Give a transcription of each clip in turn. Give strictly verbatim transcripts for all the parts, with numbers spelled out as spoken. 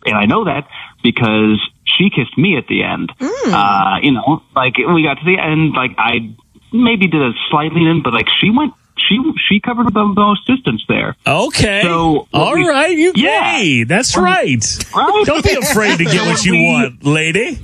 and I know that because she kissed me at the end. Mm. Uh, you know, like we got to the end, like I maybe did a slight lean in, but like she went, she she covered the most distance there. Okay. So all we, right, you yeah, gay. That's right. Right. Don't be afraid to get what you we, want, lady.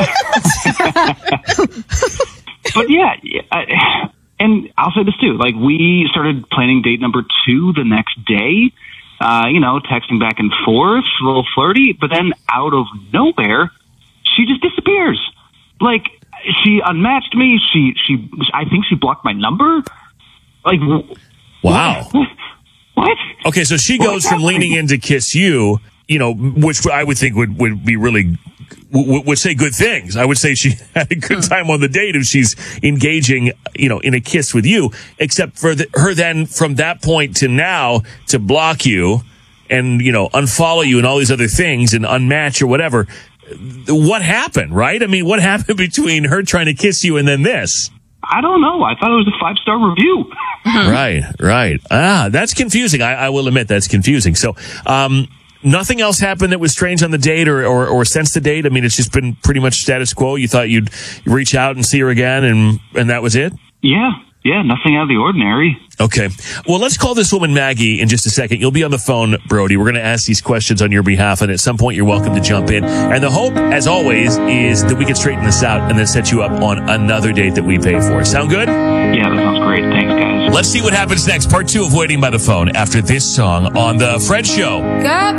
But yeah, I, and I'll say this too. Like we started planning date number two the next day. Uh, you know, texting back and forth, a little flirty, but then out of nowhere, she just disappears. Like she unmatched me. She she I think she blocked my number. Like, wow. What? What? Okay, so she goes from leaning in to kiss you, you know, which I would think would, would be really, would, would say good things. I would say she had a good time on the date if she's engaging, you know, in a kiss with you, except for the, her then from that point to now to block you and, you know, unfollow you and all these other things and unmatch or whatever. What happened, right? I mean, what happened between her trying to kiss you and then this? I don't know. I thought it was a five-star review. Right, right. Ah, that's confusing. I, I will admit that's confusing. So, um, nothing else happened that was strange on the date or, or, or since the date? I mean, it's just been pretty much status quo. You thought you'd reach out and see her again and, and that was it? Yeah. Yeah, nothing out of the ordinary. Okay. Well, let's call this woman Maggie in just a second. You'll be on the phone, Brody. We're going to ask these questions on your behalf, and at some point you're welcome to jump in. And the hope, as always, is that we can straighten this out and then set you up on another date that we pay for. Sound good? Yeah, that sounds great. Thanks, guys. Let's see what happens next. Part two of Waiting by the Phone after this song on The Fred Show. God.